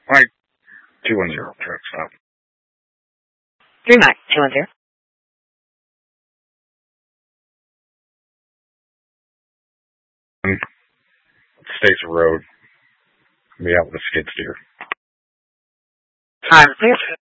Mike 210, truck stop. 3 Mike 210. States Road. Be out with a skid steer. Time, please.